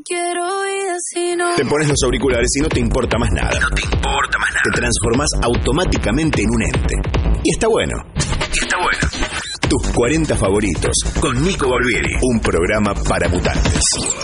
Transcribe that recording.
Te pones los auriculares y no te importa más nada. Te transformás automáticamente en un ente. Y está bueno. Tus 40 favoritos con Nico Barbieri. Un programa para mutantes.